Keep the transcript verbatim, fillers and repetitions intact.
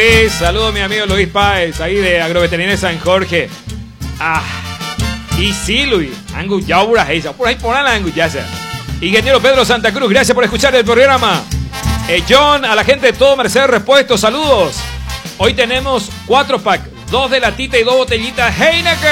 Luis, saludo a mi amigo Luis Páez, ahí de Agroveterinaria San Jorge. Ah, y sí, Luis, angullabura, por ahí por la angullasa. Ingeniero Pedro Santa Cruz, gracias por escuchar el programa. Eh, John, a la gente de todo Mercedes Repuestos, saludos. Hoy tenemos cuatro packs, dos de latita y dos botellitas Heineken.